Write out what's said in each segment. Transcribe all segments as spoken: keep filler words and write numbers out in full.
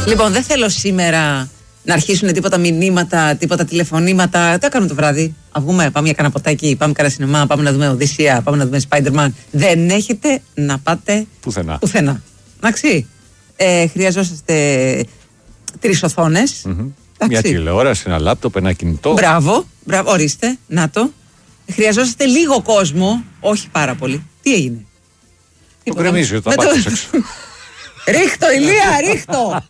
Λοιπόν, δεν θέλω σήμερα να αρχίσουν τίποτα μηνύματα, τίποτα τηλεφωνήματα. Τι κάνουμε το βράδυ? Α βγούμε, πάμε για κανένα ποτάκι, πάμε κανένα σινεμά, πάμε να δούμε Οδύσσια, πάμε να δούμε Spider-Man. Δεν έχετε να πάτε πουθενά. πουθενά. Εντάξει. Ε, χρειαζόσαστε τρεις οθόνες. Mm-hmm. Μια τηλεόραση, ένα λάπτοπ, ένα κινητό. Μπράβο, μπράβο, ορίστε, να το. Χρειαζόσαστε λίγο κόσμο, όχι πάρα πολύ. Τι έγινε? Το γκρεμίζει όταν πάτε έξω. Ρίχτω, Ηλία, ρίχτω.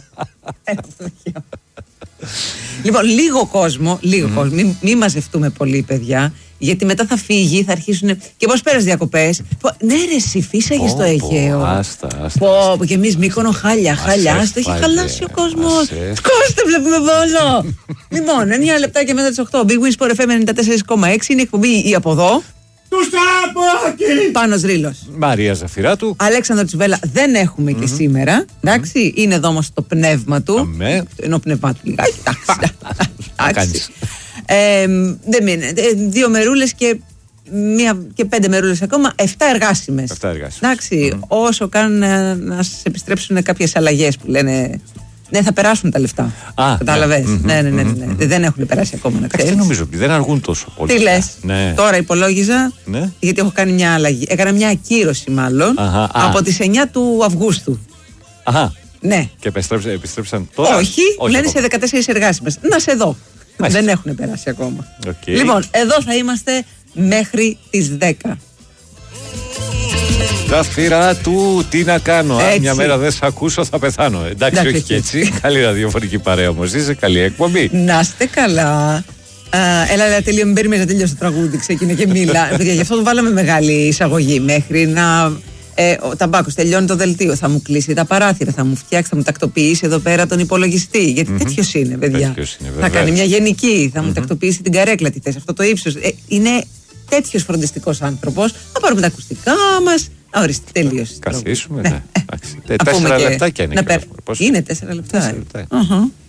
Λοιπόν, λίγο κόσμο, λίγο mm. κόσμο. Μην μη μαζευτούμε πολύ, παιδιά, γιατί μετά θα φύγει, θα αρχίσουν. Και πώς πέρασε διακοπές? Ναι, ρε, εσύ φύσαγε στο Αιγαίο. Άστα, άστα. Πω, και εμείς Μύκονο, χάλια, χάλια. Άστα, έχει χαλάσει ο κόσμος. Σκόστε, βλέπουμε πόλο. Λοιπόν, εννιά λεπτάκια μετά τις οκτώ. Big Win Sport εφ εμ ενενήντα τέσσερα κόμμα έξι είναι η εκπομπή ή από εδώ. Του Σταμπάκη! Πάνος Ρήλος. Μαρία Ζαφυράτου. Αλέξανδρο Τσουβέλα δεν έχουμε mm-hmm. και σήμερα. Εντάξει, mm-hmm. είναι εδώ όμως το πνεύμα του. Αμέ. Ενώ πνεύμα του λιγάκι. Εντάξει. ε, δεν μείνε. Δύο μερούλες και, μία, και πέντε μερούλες ακόμα. Εφτά εργάσιμες. Εφτά εργάσιμες. Εντάξει, mm-hmm. όσο κάνουν να, να σας επιστρέψουν κάποιες αλλαγές που λένε. Ναι, θα περάσουν τα λεφτά. Κατάλαβες. Ναι. Ναι, ναι, ναι, ναι, ναι. Δεν έχουν περάσει ακόμα να ξέρεις. Δεν νομίζω, δεν αργούν τόσο πολύ. Τι λες? Ναι. Τώρα υπολόγιζα, ναι. γιατί έχω κάνει μια αλλαγή. Έκανα μια ακύρωση μάλλον. Αχα, από τις εννιά του Αυγούστου. Αχα. Ναι. Και επιστρέψαν, επιστρέψαν τώρα. Όχι, Όχι λένε σε δεκατέσσερις εργάσιμες. Να σε δω. Μάλιστα. Δεν έχουν περάσει ακόμα. Okay. Λοιπόν, εδώ θα είμαστε μέχρι τις δέκα. Ζαφυράτου, τι να κάνω. Αν μια μέρα δεν σε ακούσω, θα πεθάνω. Εντάξει, Εντάξει όχι και έτσι. Καλή ραδιοφωνική παρέα όμως. Είσαι καλή εκπομπή. Να είστε καλά. Uh, έλα, έλα, τελείω, μην περιμένεις να τελειώσει το τραγούδι. Ξεκινάει και μίλα. Γι' αυτό το βάλαμε μεγάλη εισαγωγή. Μέχρι να. Ε, ο Ταμπάκος τελειώνει το δελτίο. Θα μου κλείσει τα παράθυρα, θα μου φτιάξει, θα μου τακτοποιήσει εδώ πέρα τον υπολογιστή. Γιατί mm-hmm. τέτοιος είναι, παιδιά. Τέτοιος είναι, θα κάνει μια γενική, θα mm-hmm. μου τακτοποιήσει την καρέκλα, τι θες, αυτό το ύψος. Ε, είναι τέτοιος φροντιστικός άνθρωπος. Θα πάρουμε τα ακουστικά μας. Ορίστε, τελείωσε. Καθίσουμε, ναι. ναι. Τέσσερα λεπτάκια είναι. Είναι τέσσερα λεπτά.